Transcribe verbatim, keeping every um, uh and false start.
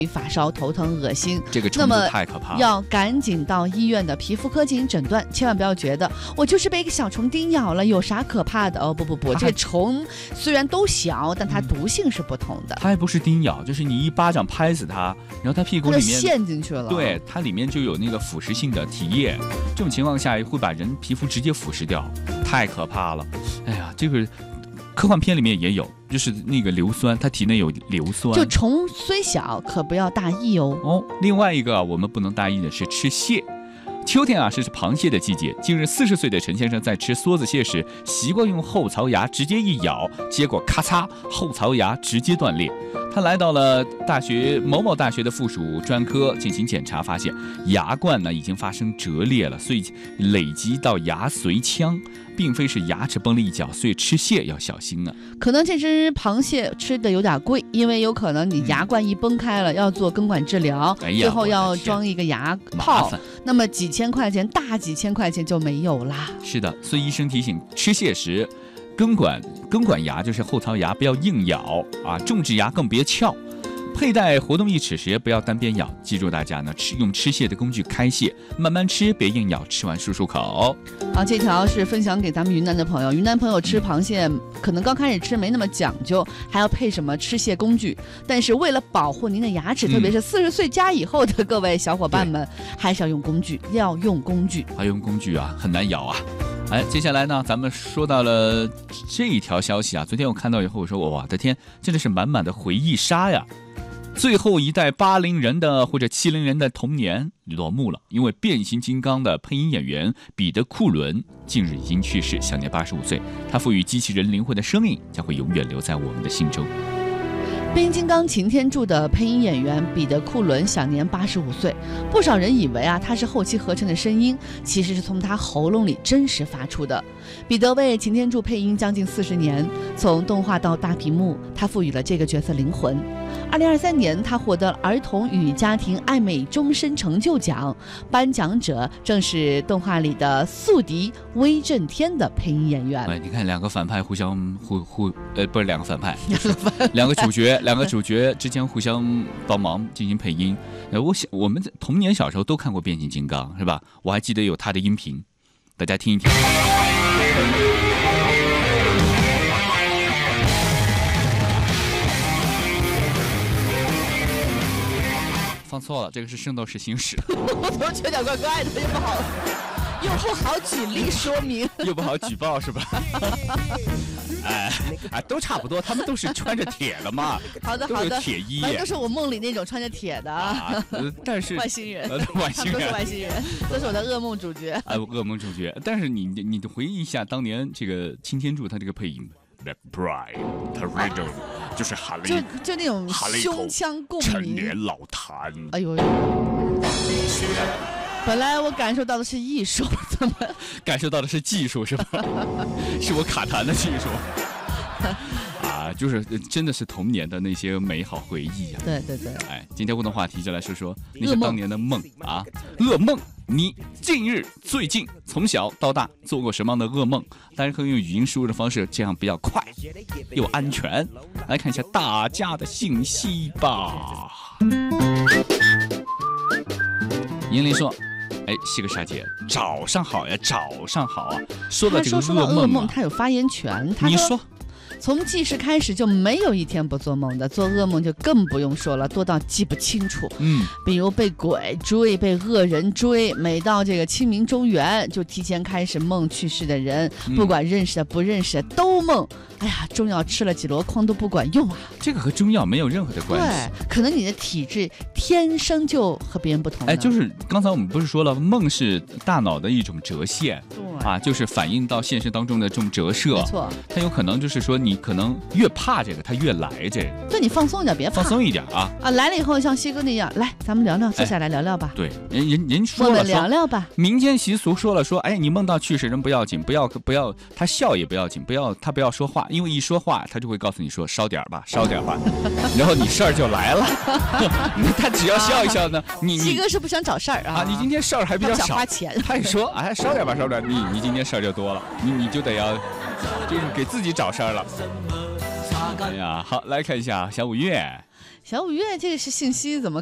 发烧、头疼、恶心， 这个程度太可怕了， 要赶紧到医院的皮肤科进行诊断，千万不要觉得我就是被一个小虫叮咬了，有啥可怕的？哦，不不不，这个虫虽然都小，但它毒性是不同的。 它还不是叮咬，就是你一巴掌拍死它，然后它屁股里面陷进去了， 对，它里面就有那个腐蚀性的体液，这种情况下会把人皮肤直接腐蚀掉，太可怕了。哎呀，这个科幻片里面也有，就是那个硫酸，它体内有硫酸。 就虫虽小，可不要大意哦。 哦，另外一个我们不能大意的是吃蟹。秋天啊，是螃蟹的季节。近日，四十岁的陈先生在吃梭子蟹时，习惯用后槽牙直接一咬，结果咔嚓，后槽牙直接断裂。他来到了大学某某大学的附属专科进行检查，发现牙冠呢已经发生折裂了，所以累积到牙髓腔，并非是牙齿崩了一角，所以吃蟹要小心啊。 可能这只螃蟹吃的有点贵，因为有可能你牙冠一崩开了，要做根管治疗， 哎呀， 最后要装一个牙套，那么几千块钱，大几千块钱就没有啦。 是的，所以医生提醒，吃蟹时根管根管牙就是后槽牙不要硬咬啊，种植牙更别撬。佩戴活动义齿时不要单边咬，记住大家呢，吃用吃蟹的工具开蟹，慢慢吃，别硬咬，吃完漱漱口。 好，这条是分享给咱们云南的朋友。云南朋友吃螃蟹，可能刚开始吃没那么讲究，还要配什么吃蟹工具。但是为了保护您的牙齿，嗯、特别是四十岁加以后的各位小伙伴们，还是要用工具，要用工具， 要用工具啊，很难咬啊。哎，接下来呢，咱们说到了这一条消息啊，昨天我看到以后，我说我的天，真的是满满的回忆杀呀！最后一代八零人的或者七零人的童年落幕了，因为变形金刚的配音演员彼得·库伦近日已经去世，享年八十五岁。他赋予机器人灵魂的声音将会永远留在我们的心中。 变形金刚擎天柱的配音演员彼得·库伦享年八十五岁，不少人以为啊他是后期合成的声音，其实是从他喉咙里真实发出的。彼得为擎天柱配音将近四十年，从动画到大屏幕，他赋予了这个角色灵魂。二零二三年，他获得儿童与家庭爱美终身成就奖，颁奖者正是动画里的宿敌威震天的配音演员。 哎，你看两个反派互相互互呃，不是两个反派，两个主角，两个主角之间互相帮忙进行配音。呃，我想我们童年小时候都看过变形金刚，是吧？我还记得有他的音频，大家听一听。放错了，这个是《圣斗士星矢》。 我总觉得有点怪怪的，又不好，又不好举例说明， 又不好举报，是吧？哎哎，都差不多，他们都是穿着铁的嘛。 好的好的， 都有铁衣， 反正都是我梦里那种穿着铁的。 啊呃、但是外星人， 呃、外星人都是外星人，都是我的噩梦主角。 哎、呃，噩梦主角。但是你你回忆一下当年这个擎天柱他这个配音。Black Pride， 他 radio 就是喊了一， 就就那种胸腔共鸣， 陈年老坛。 哎呦，本来我感受到的是艺术，怎么感受到的是技术是吧？是我卡痰的技术。啊，就是真的是童年的那些美好回忆啊！ 对对对， 哎，今天互动话题就来说说那些当年的梦啊，噩梦。你近日最近从小到大做过什么样的噩梦？大家可以用语音输入的方式，这样比较快又安全。来看一下大家的信息吧。银铃说。哎，西格莎姐，早上好呀，早上好啊！说到这个噩梦、啊， 噩梦他有发言权。他你说， 从记事开始就没有一天不做梦的，做噩梦就更不用说了，多到记不清楚。 嗯， 比如被鬼追，被恶人追，每到这个清明中元就提前开始梦去世的人， 嗯、 不管认识的不认识的都梦。哎呀，中药吃了几箩筐都不管用啊！ 这个和中药没有任何的关系。 对，可能你的体质天生就和别人不同。 哎，就是刚才我们不是说了，梦是大脑的一种折线， 对啊，就是反映到现实当中的这种折射。 没错， 它有可能就是说，你可能越怕这个，它越来这个。 对，你放松一点，别怕， 放松一点啊！ 啊，来了以后像西哥那样，来，咱们聊聊，坐下来聊聊吧。 哎、对，人人人说了， 我们聊聊吧。 民间习俗说了说，哎，你梦到去世人不要紧，不要不要，他笑也不要紧，不要他不要说话，因为一说话。他就会告诉你说烧点吧，烧点吧，然后你事儿就来了。他只要笑一笑呢，你七哥是不想找事儿 啊, 啊，你今天事儿还比较少， 想花钱。 他一说哎烧点吧，烧点，你你今天事儿就多了，你你就得要就是给自己找事儿了。哎呀，好，来看一下小五月。 小五月这个是信息怎么